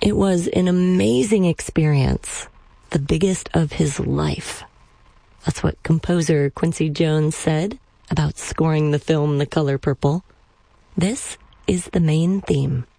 It was an amazing experience, the biggest of his life. That's what composer Quincy Jones said about scoring the film The Color Purple. This is the main theme.